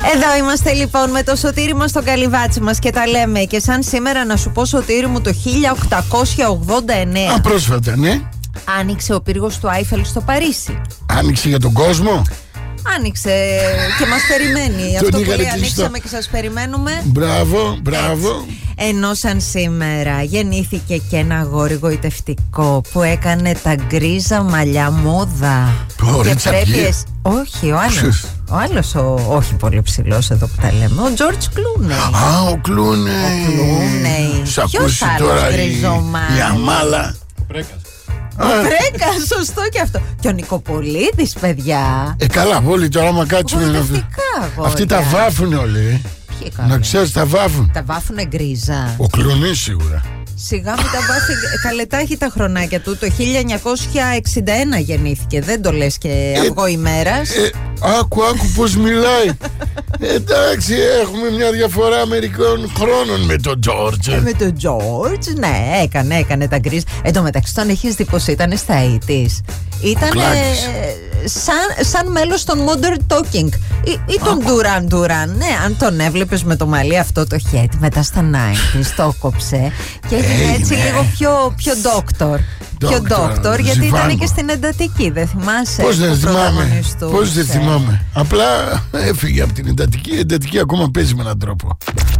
Εδώ είμαστε λοιπόν με το Σωτήρι μας στο καλυβάτσι μας και τα λέμε. Και σαν σήμερα να σου πω, Σωτήρι μου, το 1889. Απρόσφατα, ναι. Άνοιξε ο πύργος του Άιφελ στο Παρίσι. Άνοιξε για τον κόσμο. Άνοιξε και μας περιμένει. Αυτό που λέει ανοίξαμε και σας περιμένουμε. Μπράβο, μπράβο. Ενώ σαν σήμερα γεννήθηκε και ένα αγόρι γοητευτικό που έκανε τα γκρίζα μαλλιά μόδα. Και πρέπει. Όχι, ο άλλος. Ο άλλος, όχι πολύ ψηλός εδώ που τα λέμε. Ο Τζορτζ Κλούνεϊ. Α, ο Κλούνεϊ. Σ' ακούσει τώρα η Αμάλα. Ο Πρέκας, σωστό και αυτό. Και ο Νικοπολίδης, παιδιά. Καλά, όλοι τώρα άμα κάτσουμε. Αυτοί τα βάφουν όλοι. Να ξέρεις, τα βάφουν. Τα βάφουνε γκρίζα. Ο Κλούνης σίγουρα. Σιγά μην τα βάφει. Καλετά έχει τα χρονάκια του. Το 1961 γεννήθηκε. Δεν το λες και αυγό ημέρας. Άκου πως μιλάει. Εντάξει, έχουμε μια διαφορά μερικών χρόνων με τον Τζόρτζ. Με τον Τζόρτζ, ναι, έκανε τα γκρίζα. Εν τω μεταξύ, τον έχεις δει πως ήταν στα 80's. Ήταν σαν μέλος των Modern Talking ή τον Duran Duran. Ναι, αν τον έβλεπες με το μαλλί αυτό το head, μετά στα 90's το κόψε και έγινε έτσι λίγο πιο doctor. Πιο doctor, γιατί ήταν και στην εντατική, δεν θυμάσαι? Πώς δεν θυμάμαι. Απλά έφυγε από την εντατική. Η εντατική ακόμα παίζει με έναν τρόπο.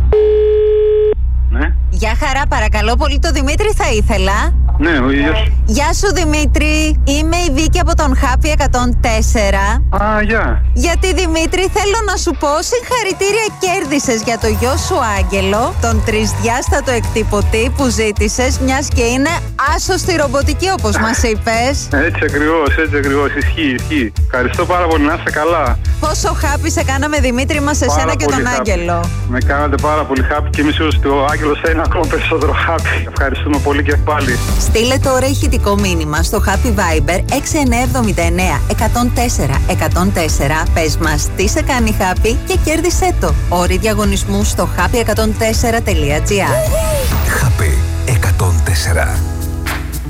Ναι. Γεια χαρά, παρακαλώ πολύ, το Δημήτρη θα ήθελα. Ναι, ο ίδιος. Γεια σου Δημήτρη, είμαι η Βίκη από τον Happy 104. Γεια. Γιατί Δημήτρη, θέλω να σου πω συγχαρητήρια, κέρδισες για το γιο σου Άγγελο τον τρισδιάστατο εκτυπωτή που ζήτησες, μιας και είναι άσο στη ρομποτική όπως μας είπες. Έτσι ακριβώς, ισχύει. Ευχαριστώ πάρα πολύ, να είστε καλά. Πόσο happy σε κάναμε Δημήτρη μας, εσένα και τον Άγγελο. Με κάνατε πάρα πολύ happy και εμείς ότι ο Άγγελος θα είναι ακόμα περισσότερο happy. Ευχαριστούμε πολύ και πάλι. Στείλε τώρα ηχητικό μήνυμα στο Happy Viber 6979 104 104. Πες μας τι σε κάνει happy και κέρδισέ το. Όροι διαγωνισμού στο happy104.gr. Happy 104.